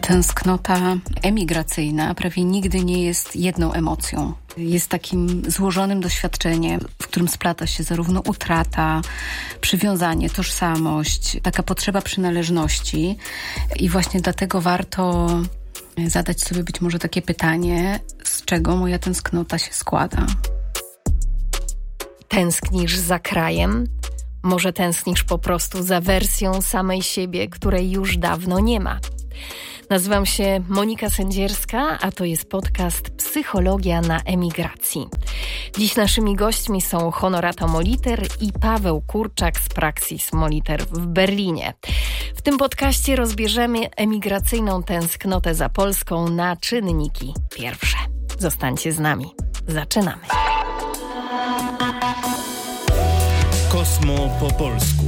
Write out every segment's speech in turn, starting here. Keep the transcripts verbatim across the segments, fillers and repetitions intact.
Tęsknota emigracyjna prawie nigdy nie jest jedną emocją. Jest takim złożonym doświadczeniem, w którym splata się zarówno utrata, przywiązanie, tożsamość, taka potrzeba przynależności. I właśnie dlatego warto zadać sobie być może takie pytanie, z czego moja tęsknota się składa. Tęsknisz za krajem? Może tęsknisz po prostu za wersją samej siebie, której już dawno nie ma. Nazywam się Monika Sędzierska, a to jest podcast Psychologia na emigracji. Dziś naszymi gośćmi są Honorata Moliter i Paweł Kurczak z Praxis Moliter w Berlinie. W tym podcaście rozbierzemy emigracyjną tęsknotę za Polską na czynniki pierwsze. Zostańcie z nami. Zaczynamy. Kosmo po polsku.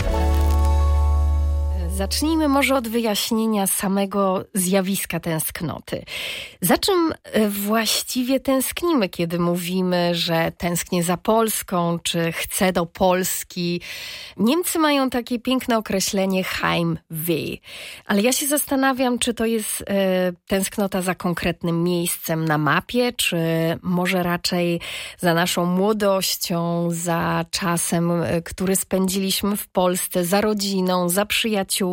Zacznijmy może od wyjaśnienia samego zjawiska tęsknoty. Za czym właściwie tęsknimy, kiedy mówimy, że tęsknię za Polską, czy chcę do Polski? Niemcy mają takie piękne określenie Heimweh, ale ja się zastanawiam, czy to jest e, tęsknota za konkretnym miejscem na mapie, czy może raczej za naszą młodością, za czasem, który spędziliśmy w Polsce, za rodziną, za przyjaciółmi.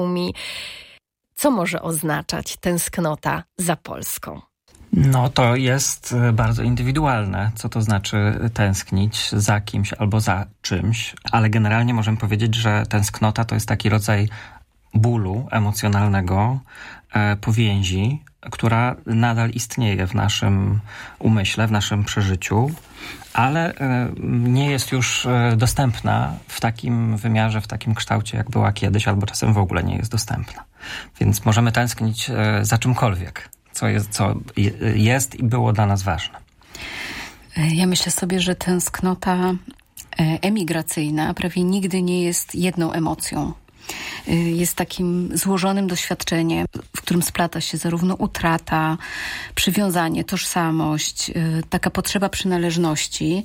Co może oznaczać tęsknota za Polską? No to jest bardzo indywidualne, co to znaczy tęsknić za kimś albo za czymś, ale generalnie możemy powiedzieć, że tęsknota to jest taki rodzaj bólu emocjonalnego, e, powięzi, która nadal istnieje w naszym umyśle, w naszym przeżyciu, ale e, nie jest już e, dostępna w takim wymiarze, w takim kształcie, jak była kiedyś, albo czasem w ogóle nie jest dostępna. Więc możemy tęsknić e, za czymkolwiek, co jest, co jest i było dla nas ważne. Ja myślę sobie, że tęsknota emigracyjna prawie nigdy nie jest jedną emocją. Jest takim złożonym doświadczeniem, w którym splata się zarówno utrata, przywiązanie, tożsamość, taka potrzeba przynależności.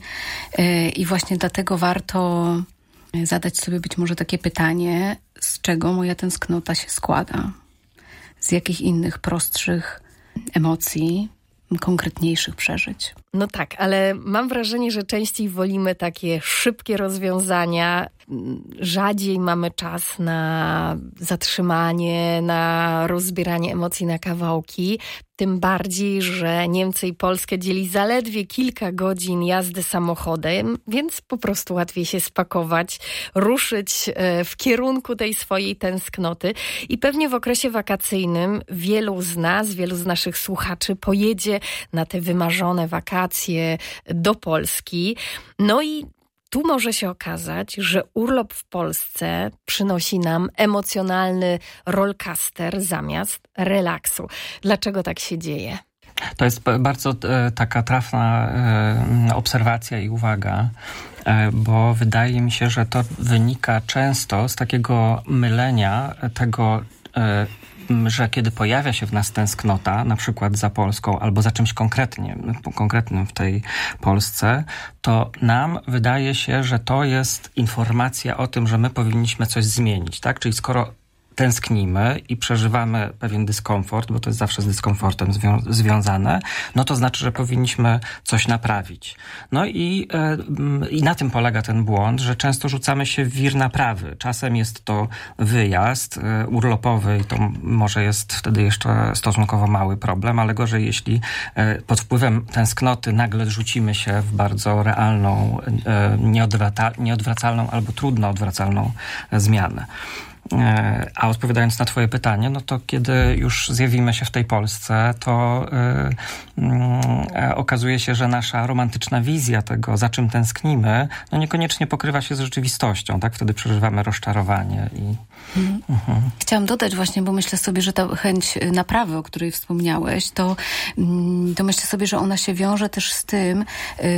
I właśnie dlatego warto zadać sobie być może takie pytanie, z czego moja tęsknota się składa? Z jakich innych, prostszych emocji, konkretniejszych przeżyć? No tak, ale mam wrażenie, że częściej wolimy takie szybkie rozwiązania. Rzadziej mamy czas na zatrzymanie, na rozbieranie emocji na kawałki. Tym bardziej, że Niemcy i Polskę dzieli zaledwie kilka godzin jazdy samochodem, więc po prostu łatwiej się spakować, ruszyć w kierunku tej swojej tęsknoty. I pewnie w okresie wakacyjnym wielu z nas, wielu z naszych słuchaczy pojedzie na te wymarzone wakacje do Polski. No i tu może się okazać, że urlop w Polsce przynosi nam emocjonalny rollercoaster zamiast relaksu. Dlaczego tak się dzieje? To jest bardzo e, taka trafna e, obserwacja i uwaga, e, bo wydaje mi się, że to wynika często z takiego mylenia tego, e, że kiedy pojawia się w nas tęsknota, na przykład za Polską albo za czymś konkretnie, konkretnym w tej Polsce, to nam wydaje się, że to jest informacja o tym, że my powinniśmy coś zmienić, tak? Czyli skoro tęsknimy i przeżywamy pewien dyskomfort, bo to jest zawsze z dyskomfortem zwią- związane, no to znaczy, że powinniśmy coś naprawić. No i, yy, i na tym polega ten błąd, że często rzucamy się w wir naprawy. Czasem jest to wyjazd yy, urlopowy i to może jest wtedy jeszcze stosunkowo mały problem, ale gorzej, jeśli yy, pod wpływem tęsknoty nagle rzucimy się w bardzo realną, yy, nieodwraca- nieodwracalną albo trudno odwracalną yy, zmianę. A odpowiadając na twoje pytanie, no to kiedy już zjawimy się w tej Polsce, to yy, yy, okazuje się, że nasza romantyczna wizja tego, za czym tęsknimy, no niekoniecznie pokrywa się z rzeczywistością, tak? Wtedy przeżywamy rozczarowanie. I, mhm. Mhm. Chciałam dodać właśnie, bo myślę sobie, że ta chęć naprawy, o której wspomniałeś, to, to myślę sobie, że ona się wiąże też z tym,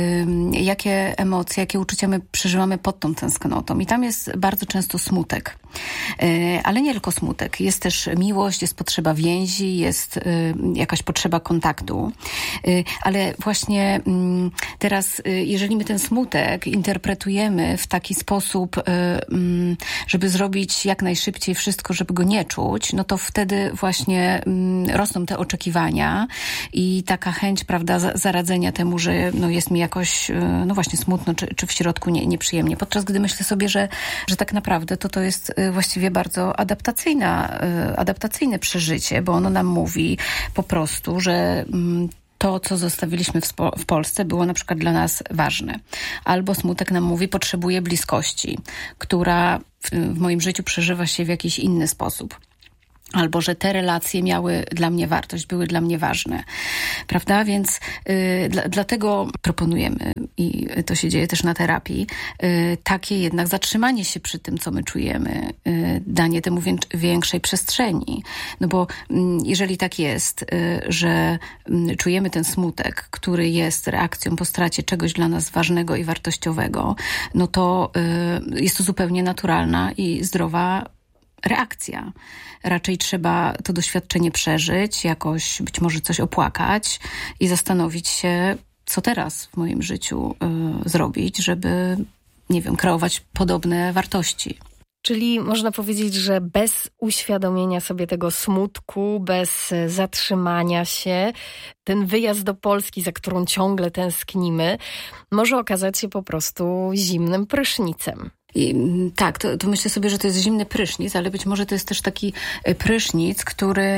yy, jakie emocje, jakie uczucia my przeżywamy pod tą tęsknotą. I tam jest bardzo często smutek. Ale nie tylko smutek. Jest też miłość, jest potrzeba więzi, jest jakaś potrzeba kontaktu. Ale właśnie teraz, jeżeli my ten smutek interpretujemy w taki sposób, żeby zrobić jak najszybciej wszystko, żeby go nie czuć, no to wtedy właśnie rosną te oczekiwania i taka chęć, prawda, zaradzenia temu, że no jest mi jakoś, no właśnie smutno, czy, czy w środku nie, nieprzyjemnie. Podczas gdy myślę sobie, że, że tak naprawdę to to jest właściwie bardzo adaptacyjna, adaptacyjne przeżycie, bo ono nam mówi po prostu, że to, co zostawiliśmy w, spo- w Polsce, było na przykład dla nas ważne. Albo smutek nam mówi, potrzebuję bliskości, która w, w moim życiu przeżywa się w jakiś inny sposób. Albo że te relacje miały dla mnie wartość, były dla mnie ważne. Prawda? Więc y, dla, dlatego proponujemy, i to się dzieje też na terapii, y, takie jednak zatrzymanie się przy tym, co my czujemy, y, danie temu wię- większej przestrzeni. No bo y, jeżeli tak jest, y, że y, czujemy ten smutek, który jest reakcją po stracie czegoś dla nas ważnego i wartościowego, no to y, jest to zupełnie naturalna i zdrowa reakcja. Raczej trzeba to doświadczenie przeżyć, jakoś być może coś opłakać i zastanowić się, co teraz w moim życiu y, zrobić, żeby, nie wiem, kreować podobne wartości. Czyli można powiedzieć, że bez uświadomienia sobie tego smutku, bez zatrzymania się, ten wyjazd do Polski, za którą ciągle tęsknimy, może okazać się po prostu zimnym prysznicem. I, tak, to, to myślę sobie, że to jest zimny prysznic, ale być może to jest też taki prysznic, który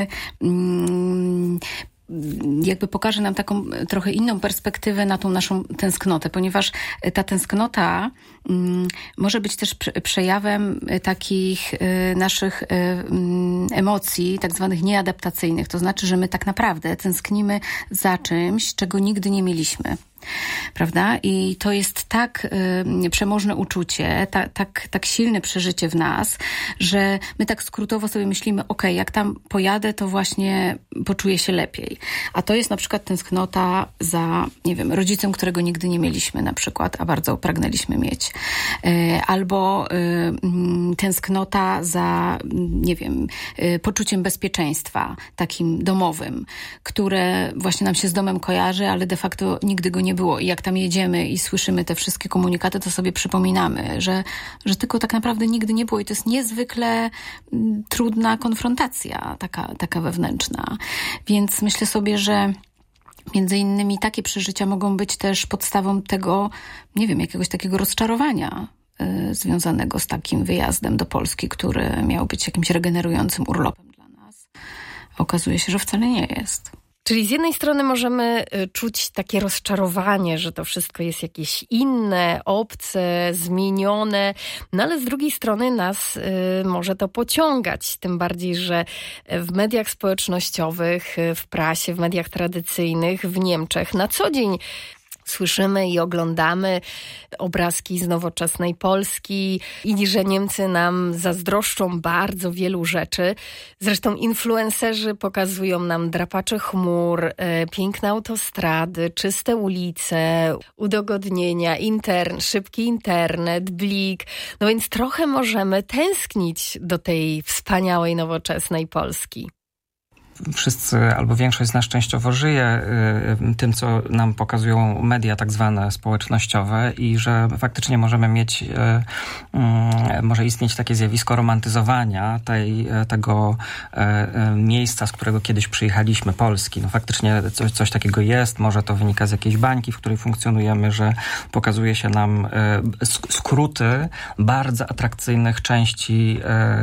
mm, jakby pokaże nam taką trochę inną perspektywę na tą naszą tęsknotę, ponieważ ta tęsknota mm, może być też przejawem takich y, naszych y, emocji, tak zwanych nieadaptacyjnych. To znaczy, że my tak naprawdę tęsknimy za czymś, czego nigdy nie mieliśmy. Prawda? I to jest tak y, przemożne uczucie, ta, tak, tak silne przeżycie w nas, że my tak skrótowo sobie myślimy, okej, okay, jak tam pojadę, to właśnie poczuję się lepiej. A to jest na przykład tęsknota za, nie wiem, rodzicem, którego nigdy nie mieliśmy na przykład, a bardzo pragnęliśmy mieć. Y, albo y, y, tęsknota za, nie wiem, y, poczuciem bezpieczeństwa, takim domowym, które właśnie nam się z domem kojarzy, ale de facto nigdy go nie było. I jak tam jedziemy i słyszymy te wszystkie komunikaty, to sobie przypominamy, że, że tylko tak naprawdę nigdy nie było. I to jest niezwykle m, trudna konfrontacja, taka, taka wewnętrzna. Więc myślę sobie, że między innymi takie przeżycia mogą być też podstawą tego, nie wiem, jakiegoś takiego rozczarowania y, związanego z takim wyjazdem do Polski, który miał być jakimś regenerującym urlopem dla nas. A okazuje się, że wcale nie jest. Czyli z jednej strony możemy czuć takie rozczarowanie, że to wszystko jest jakieś inne, obce, zmienione, no ale z drugiej strony nas y, może to pociągać. Tym bardziej, że w mediach społecznościowych, w prasie, w mediach tradycyjnych, w Niemczech na co dzień słyszymy i oglądamy obrazki z nowoczesnej Polski i że Niemcy nam zazdroszczą bardzo wielu rzeczy. Zresztą influencerzy pokazują nam drapacze chmur, e, piękne autostrady, czyste ulice, udogodnienia, intern, szybki internet, blik. No więc trochę możemy tęsknić do tej wspaniałej, nowoczesnej Polski. Wszyscy, albo większość z nas częściowo żyje y, tym, co nam pokazują media tak zwane społecznościowe i że faktycznie możemy mieć, y, y, może istnieć takie zjawisko romantyzowania tej, tego y, y, miejsca, z którego kiedyś przyjechaliśmy, Polski. No faktycznie coś, coś takiego jest, może to wynika z jakiejś bańki, w której funkcjonujemy, że pokazuje się nam y, sk- skróty bardzo atrakcyjnych części y,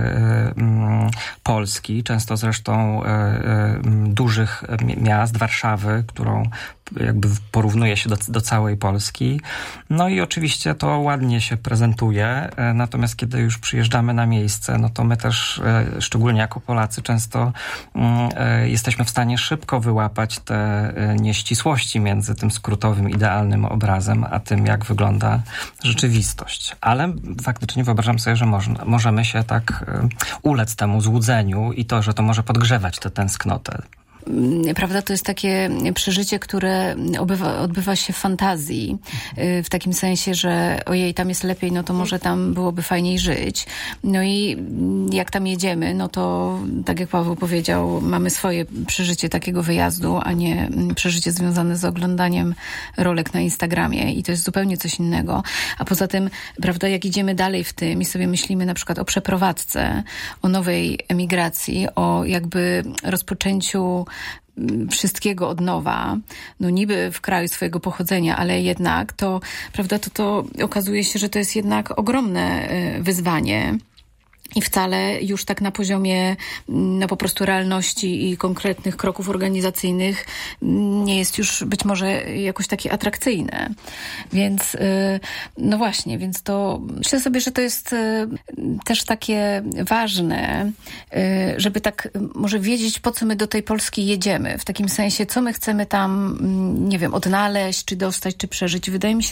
y, Polski, często zresztą y, dużych miast, Warszawy, którą jakby porównuje się do, do całej Polski. No i oczywiście to ładnie się prezentuje, natomiast kiedy już przyjeżdżamy na miejsce, no to my też, szczególnie jako Polacy, często jesteśmy w stanie szybko wyłapać te nieścisłości między tym skrótowym, idealnym obrazem, a tym, jak wygląda rzeczywistość. Ale faktycznie wyobrażam sobie, że można, możemy się tak ulec temu złudzeniu i to, że to może podgrzewać tę tęsknotę. prawda, to jest takie przeżycie, które odbywa, odbywa się w fantazji, w takim sensie, że ojej, tam jest lepiej, no to może tam byłoby fajniej żyć. No i jak tam jedziemy, no to tak jak Paweł powiedział, mamy swoje przeżycie takiego wyjazdu, a nie przeżycie związane z oglądaniem rolek na Instagramie i to jest zupełnie coś innego. A poza tym, prawda, jak idziemy dalej w tym i sobie myślimy na przykład o przeprowadzce, o nowej emigracji, o jakby rozpoczęciu wszystkiego od nowa, no niby w kraju swojego pochodzenia, ale jednak to, prawda, to, to okazuje się, że to jest jednak ogromne wyzwanie. I wcale już tak na poziomie no po prostu realności i konkretnych kroków organizacyjnych nie jest już być może jakoś takie atrakcyjne. Więc no właśnie, więc to myślę sobie, że to jest też takie ważne, żeby tak może wiedzieć, po co my do tej Polski jedziemy. W takim sensie, co my chcemy tam, nie wiem, odnaleźć, czy dostać, czy przeżyć. Wydaje mi się,